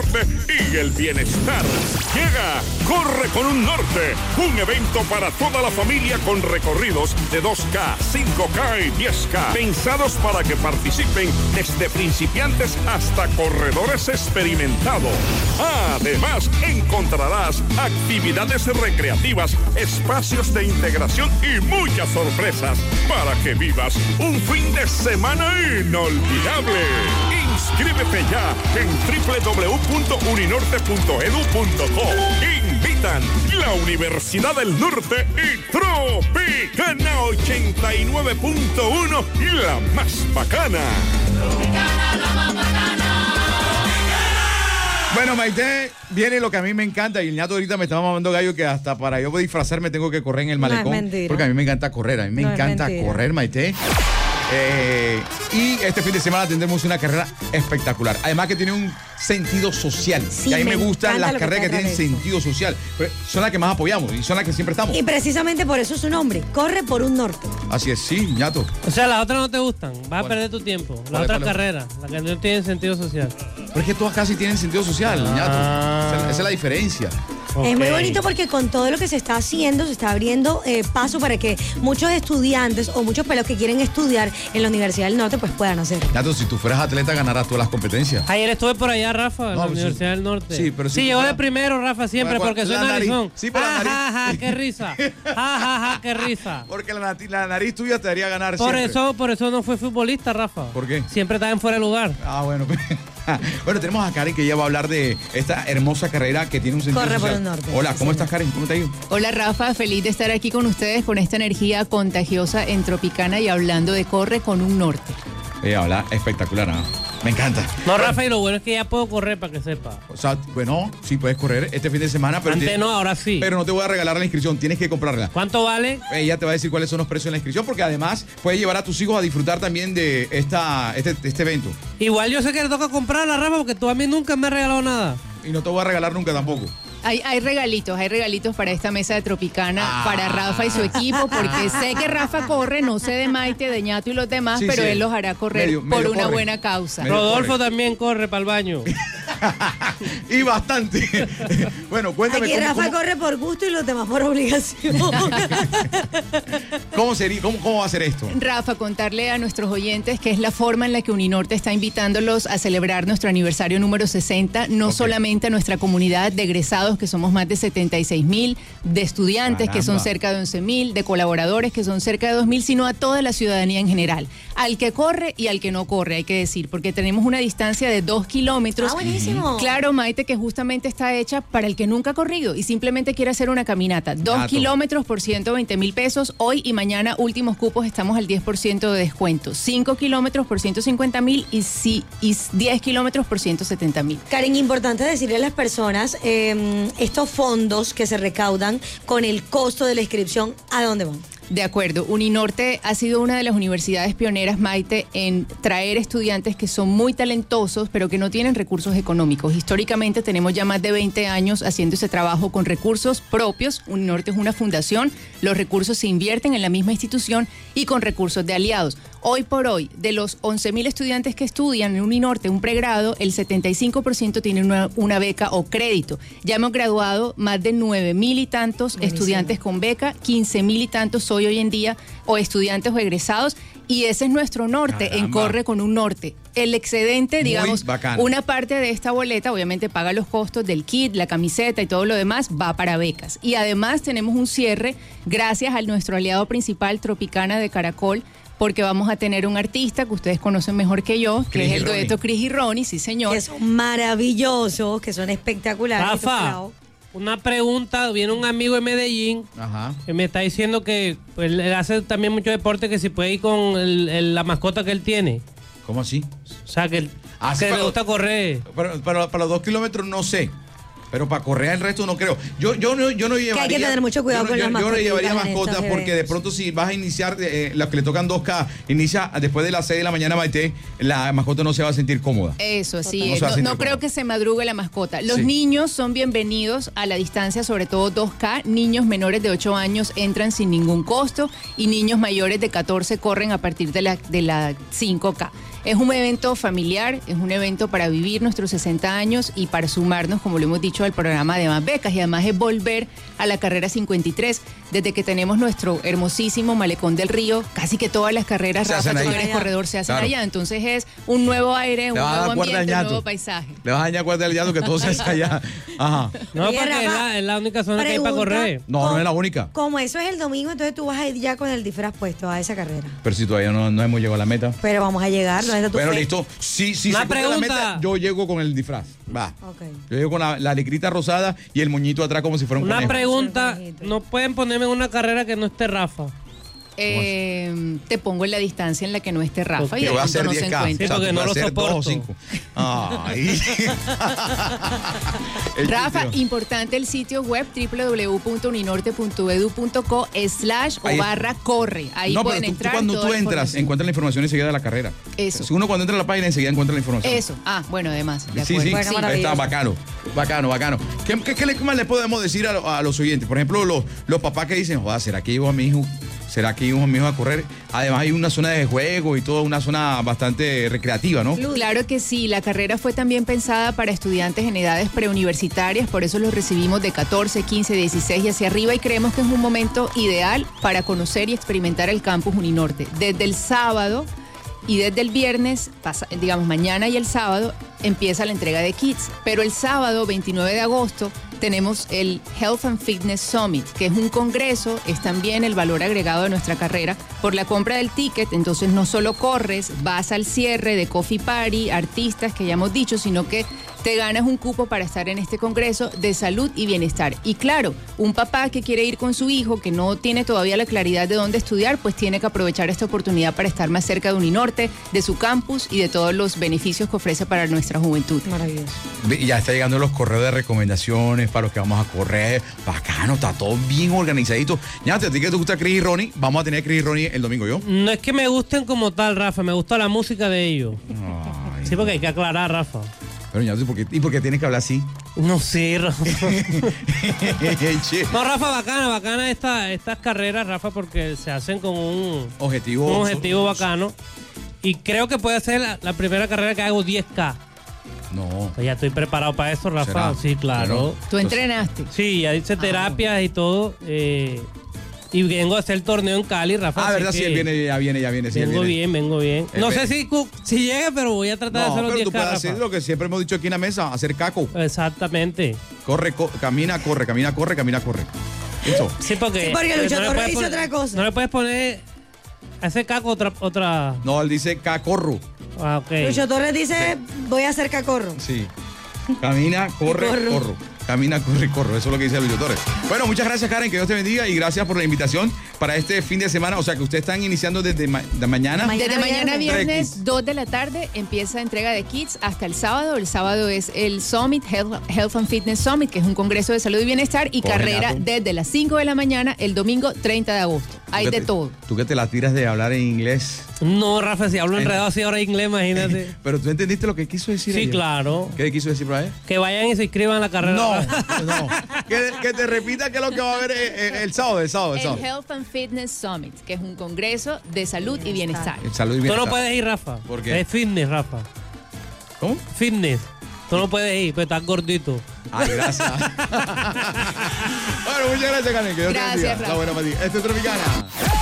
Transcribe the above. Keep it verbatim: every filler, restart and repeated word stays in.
norte y el bienestar. Llega Corre con un Norte, un evento para toda la familia con recorridos de dos K, cinco K y diez K, pensados para que participen desde principiantes hasta corredores experimentados. Además, encontrarás actividades recreativas, espacios de integración y muchas sorpresas para que vivas un fin de semana inolvidable. Inscríbete ya en doble u doble u doble u punto uninorte punto edu punto co. Invitan la Universidad del Norte y Tropicana ochenta y nueve punto uno, la más bacana. Tropicana, la más bacana. Bueno, Maite, viene lo que a mí me encanta, y el ñato ahorita me estaba mamando gallo que hasta para yo disfrazarme tengo que correr en el malecón. No, es porque a mí me encanta correr, a mí me no, encanta correr, Maite. Eh, y este fin de semana tendremos una carrera espectacular. Además que tiene un sentido social. Sí, y a mí me me gustan las encanta lo que carreras que, trae tienen eso. sentido social. Pues son las que más apoyamos y son las que siempre estamos. Y precisamente por eso es su nombre, Corre por un Norte. Así es, sí, ñato. O sea, las otras no te gustan, vas a ¿Cuál? perder tu tiempo. Las ¿Cuál es, otras cuál es? carreras, las que no tienen sentido social. Pero es que todas casi tienen sentido social, Ah. ñato. Esa, es la- esa es la diferencia. Es muy Ok. bonito porque con todo lo que se está haciendo, se está abriendo eh, paso para que muchos estudiantes o muchos pelos que quieren estudiar en la Universidad del Norte pues puedan hacerlo. Ñato, si tú fueras atleta ganarás todas las competencias. Ayer estuve por allá, Rafa, en No, la pues, Universidad del Norte. sí, pero si Sí, tú llegó de fueras- primero, Rafa, siempre, Bueno, porque soy la nariz. narizón. Sí, por la Ja, nariz. ja, ja, qué risa. Ja, ja, ja, qué risa. Porque la, nati- la nariz tuya te haría ganar Por siempre. eso, por eso no fue futbolista, Rafa. ¿Por qué? Siempre estaba en fuera de lugar. Ah, bueno. Bueno, tenemos a Karen que ya va a hablar de esta hermosa carrera que tiene un sentido Corre por social. el norte. Hola, Sí, ¿cómo señor. estás, Karen? ¿Cómo te ha ido? Hola Rafa, feliz de estar aquí con ustedes con esta energía contagiosa en Tropicana y hablando de Corre con un Norte. Ella habla espectacular, ¿no? Me encanta. No, Rafa, y lo bueno es que ya puedo correr para que sepa. O sea, bueno, sí puedes correr este fin de semana, pero, Antes te- no, ahora sí. pero no te voy a regalar la inscripción, tienes que comprarla. ¿Cuánto vale? Ella te va a decir cuáles son los precios de la inscripción, porque además puedes llevar a tus hijos a disfrutar también de esta, este, este evento. Igual yo sé que le toca comprarla, Rafa, porque tú a mí nunca me has regalado nada. Y no te voy a regalar nunca tampoco. Hay, hay regalitos, hay regalitos para esta mesa de Tropicana, Ah. para Rafa y su equipo, porque sé que Rafa corre, no sé de Maite, de Ñato y los demás, Sí, pero sí. él los hará correr Medio- por medio una corre. buena causa. Medio Rodolfo corre. también corre para el baño. Y bastante. Bueno, cuéntame Aquí cómo, Rafa cómo- corre por gusto y los demás por obligación. cómo sería, cómo, cómo va a ser esto. Rafa, contarle a nuestros oyentes que es la forma en la que Uninorte está invitándolos a celebrar nuestro aniversario número sesenta, no Ok. solamente a nuestra comunidad de egresados, que somos más de setenta y seis mil, de estudiantes, que son Caramba. cerca de once mil, de colaboradores, que son cerca de dos mil, sino a toda la ciudadanía en general. Al que corre y al que no corre, hay que decir, porque tenemos una distancia de dos kilómetros. Ah, buenísimo. Claro, Maite, que justamente está hecha para el que nunca ha corrido y simplemente quiere hacer una caminata. Dos Gato. kilómetros por ciento veinte mil pesos. Hoy y mañana, últimos cupos, estamos al diez por ciento de descuento. Cinco kilómetros por ciento cincuenta mil y, si, y diez kilómetros por ciento setenta mil. Karen, importante decirle a las personas eh, estos fondos que se recaudan con el costo de la inscripción, ¿a dónde van? De acuerdo, Uninorte ha sido una de las universidades pioneras, Maite, en traer estudiantes que son muy talentosos, pero que no tienen recursos económicos. Históricamente tenemos ya más de veinte años haciendo ese trabajo con recursos propios. Uninorte es una fundación, los recursos se invierten en la misma institución y con recursos de aliados. Hoy por hoy, de los once mil estudiantes que estudian en Uninorte, un pregrado, el setenta y cinco por ciento tienen una, una beca o crédito. Ya hemos graduado más de nueve mil y tantos Buenísimo. estudiantes con beca, quince mil y tantos hoy hoy en día, o estudiantes o egresados, y ese es nuestro norte, en Caramba. Corre con un Norte. El excedente, Muy digamos, bacano. una parte de esta boleta, obviamente paga los costos del kit, la camiseta y todo lo demás, va para becas. Y además tenemos un cierre, gracias a nuestro aliado principal, Tropicana de Caracol, porque vamos a tener un artista que ustedes conocen mejor que yo, que Chris es y el Ronnie. dueto Chris y Ronnie, sí señor. Que son maravillosos, que son espectaculares. estos Rafa, pelados. una pregunta. Viene un amigo de Medellín Ajá. que me está diciendo que pues, él hace también mucho deporte, que si puede ir con el- el- la mascota que él tiene. ¿Cómo así? O sea, que, él- Ah, sí, que le pero- gusta correr. Pero, pero para los dos kilómetros no sé. Pero para correr el resto no creo. Yo, yo, no, yo no llevaría. hay que tener mucho cuidado yo no- con yo, las yo no llevaría mascotitas en mascotas estos porque de eventos. pronto si vas a iniciar eh, los que le tocan dos K, inicia después de las seis de la mañana, Maite, la mascota no se va a sentir cómoda. Eso, sí. No se va a No, sentir no creo cómodo. que se madrugue la mascota. Los Sí. niños son bienvenidos a la distancia, sobre todo dos K. Niños menores de ocho años entran sin ningún costo y niños mayores de catorce corren a partir de la, de la cinco K. Es un evento familiar, es un evento para vivir nuestros sesenta años y para sumarnos, como lo hemos dicho, al programa de más becas, y además es volver a la carrera cincuenta y tres. Desde que tenemos nuestro hermosísimo Malecón del Río, casi que todas las carreras, Se Rafa, hacen tú ahí. eres corredor, se hacen Claro. allá. Entonces es un nuevo aire, un Le vas a dar nuevo cuerda al ambiente, un ñato. nuevo paisaje. Le vas a dañar cuerda al llano que todo se hace allá. Ajá. No, Oye, porque es Rafa, la, es la única zona que hay para pregunta. correr. No, no es la única. Como eso es el domingo, entonces tú vas a ir ya con el disfraz puesto a esa carrera. Pero si todavía no, no hemos llegado a la meta. Pero vamos a llegar, ¿dónde está tu Bueno, fe? listo. Sí, sí, Una se cumple la pregunta. meta, yo llego con el disfraz. Va. Ok. Yo llego con la, la licrita rosada y el moñito atrás como si fuera un Una conejo. pregunta, Conejito. no pueden ponerme en una carrera que no esté Rafa. Eh, te pongo en la distancia en la que no esté Rafa Ok. y Que de voy a pronto hacer no se diez K. encuentra. Sí, porque tú no vas a lo hacer dos o soporto. cinco. Ay. El Rafa, sitio. importante el sitio web doble u doble u doble u punto uninorte punto edu punto co slash o Ahí está. barra corre. Ahí no, pueden pero tú, tú entrar. cuando toda tú la entras, información. encuentras la información enseguida de la carrera. Eso. Si uno cuando entra a la página enseguida encuentra la información. Eso. Ah, bueno, además. de Sí, acuerdo. sí, Bueno, está maravilloso. bacano, bacano, bacano. ¿Qué, qué, qué le- qué más le podemos decir a, lo- a los oyentes? Por ejemplo, los, los papás que dicen, joder, ¿será que llevo a mi hijo? ¿Será que llevo a mi hijo a correr? Además hay una zona de juego y toda una zona bastante recreativa, ¿no? Claro que sí, la carrera fue también pensada para estudiantes en edades preuniversitarias, por eso los recibimos de catorce, quince, dieciséis y hacia arriba, y creemos que es un momento ideal para conocer y experimentar el campus Uninorte. Desde el sábado y desde el viernes, pasa- digamos mañana y el sábado, empieza la entrega de kits, pero el sábado veintinueve de agosto tenemos el Health and Fitness Summit, que es un congreso, es también el valor agregado de nuestra carrera. Por la compra del ticket, entonces no solo corres, vas al cierre de Coffee Party, artistas que ya hemos dicho, sino que te ganas un cupo para estar en este congreso de salud y bienestar. Y claro, un papá que quiere ir con su hijo, que no tiene todavía la claridad de dónde estudiar, pues tiene que aprovechar esta oportunidad para estar más cerca de Uninorte, de su campus y de todos los beneficios que ofrece para nuestra juventud. Maravilloso. Ve, ya está llegando los correos de recomendaciones para los que vamos a correr. Bacano, está todo bien organizadito. Ya, a ti que te gusta Chris y Ronnie, vamos a tener a Chris y Ronnie el domingo, ¿yo? No es que me gusten como tal, Rafa, me gusta la música de ellos. Ay. Sí, porque hay que aclarar, Rafa. Pero ya, ¿por qué, ¿y por qué tienes que hablar así? No sé, Rafa. Che, No, Rafa, bacana, bacana esta, estas carreras, Rafa, porque se hacen con un, objetivo. un objetivo bacano. Y creo que puede ser la, la primera carrera que hago diez K. No. Pues ya estoy preparado para eso, Rafa. ¿Será? Sí, claro. Tú entrenaste. Sí, ya hice terapias y todo. eh, y vengo a hacer el torneo en Cali, Rafa. Ah, así verdad, sí, que él viene, ya viene, ya viene. Sí, él vengo viene. bien, vengo bien. No Espera. sé si, cu- si llega, pero voy a tratar de No, hacer los pero diez tú K, puedes Rafa. hacer lo que siempre hemos dicho aquí en la mesa, hacer caco. Exactamente. Corre, co- camina, corre, camina, corre, camina, corre. Eso. Sí, porque, Sí, porque eh, Lucho le Torres puedes dice poner- otra cosa. No le puedes poner a ese caco otra... otra No, él dice cacorro. ah, ok. Lucho Torres dice, voy a hacer cacorro. Sí. Camina, corre, Y corro. corro. Camina, corre, corro. Eso es lo que dice Lucho Torres. Bueno, muchas gracias, Karen. Que Dios te bendiga y gracias por la invitación para este fin de semana. O sea, que ustedes están iniciando desde ma- de mañana. Mañana Desde mañana viernes. viernes, dos de la tarde, empieza entrega de kits hasta el sábado. El sábado es el Summit, Health, Health and Fitness Summit, que es un congreso de salud y bienestar, y Coge, carrera Nato. desde las cinco de la mañana, el domingo treinta de agosto. Hay Tú que de te- todo. Tú que te la tiras de hablar en inglés. No, Rafa, si hablo Eh. enredado así ahora en inglés, imagínate. Pero tú entendiste lo que quiso decir Sí, ayer? claro. ¿Qué quiso decir por ahí? Que vayan y se inscriban a la carrera. No, no. Que, que te repita que es lo que va a haber eh, eh, el sábado, el sábado, el El sábado. Health and Fitness Summit, que es un congreso de salud y bienestar. El salud y Tú bienestar. no puedes ir, Rafa. ¿Por qué? Es fitness, Rafa. ¿Cómo? Fitness. Tú no puedes ir, pues estás gordito. Ay, gracias. Bueno, muchas gracias, Karen. Que Dios te Gracias, bendiga. Rafa. La buena para ti. Esto es Tropicana.